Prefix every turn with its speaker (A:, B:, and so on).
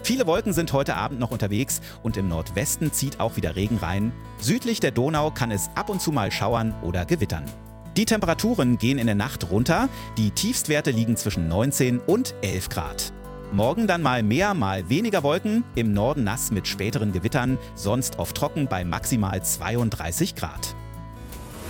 A: Viele Wolken sind heute Abend noch unterwegs und im Nordwesten zieht auch wieder Regen rein. Südlich der Donau kann es ab und zu mal schauern oder gewittern. Die Temperaturen gehen in der Nacht runter. Die Tiefstwerte liegen zwischen 19 und 11 Grad. Morgen dann mal mehr, mal weniger Wolken. Im Norden nass mit späteren Gewittern, sonst oft trocken bei maximal 32 Grad.